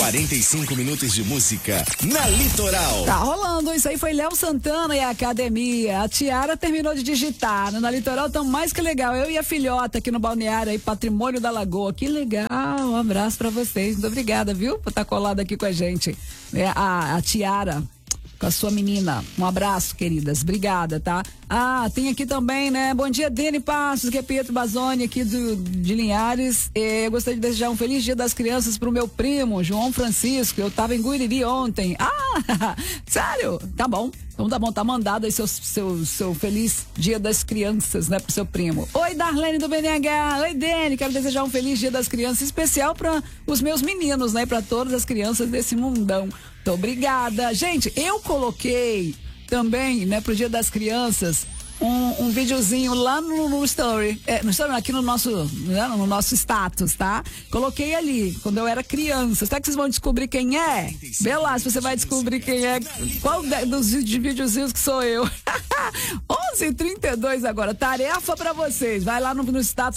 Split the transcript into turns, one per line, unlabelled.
45 minutos de música na Litoral.
Tá rolando, isso aí foi Léo Santana e a Academia. A Tiara terminou de digitar. Na Litoral tão mais que legal. Eu e a filhota aqui no balneário aí, Patrimônio da Lagoa. Que legal, um abraço pra vocês. Muito obrigada, viu, por estar colada aqui com a gente. A Tiara, com a sua menina. Um abraço, queridas. Obrigada, tá? Ah, tem aqui também, né? Bom dia, Dene Passos, que é Pietro Bazzoni aqui de Linhares. Eu gostaria de desejar um feliz Dia das Crianças pro meu primo, João Francisco. Eu tava em Guiriri ontem. Ah, sério? Tá bom. Então tá bom, tá mandado aí seu feliz Dia das Crianças, né, pro seu primo. Oi, Darlene do BNH. Oi, Dene, quero desejar um feliz Dia das Crianças, especial para os meus meninos, né, para todas as crianças desse mundão. Muito obrigada. Gente, eu coloquei também, né, pro Dia das Crianças, um videozinho lá no story, aqui no nosso status, tá? Coloquei ali, quando eu era criança. Será que vocês vão descobrir quem é? Vê lá se você vai descobrir quem é, qual dos videozinhos que sou eu. 11h32 agora, tarefa pra vocês. Vai lá no status